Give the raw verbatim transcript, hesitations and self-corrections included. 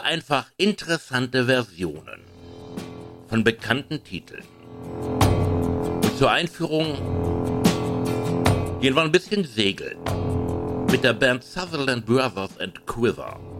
einfach interessante Versionen von bekannten Titeln. Und zur Einführung gehen wir ein bisschen segeln mit der Band Sutherland Brothers and Quiver.